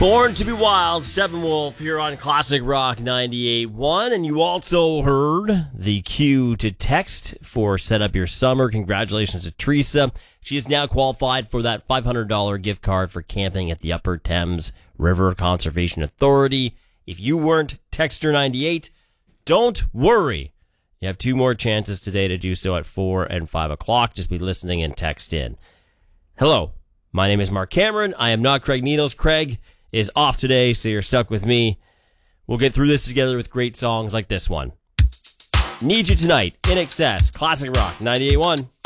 Born to be Wild, Steppenwolf here on Classic Rock 98.1. And you also heard the cue to text for Set Up Your Summer. Congratulations to Teresa. She is now qualified for that $500 gift card for camping at the Upper Thames River Conservation Authority. If you weren't Texter 98, don't worry. You have two more chances today to do so at 4 and 5 o'clock. Just be listening and text in. Hello, my name is Mark Cameron. I am not Craig Needles. Craig is off today, so you're stuck with me. We'll get through this together with great songs like this one. Need You Tonight, In Excess, Classic Rock 98.1.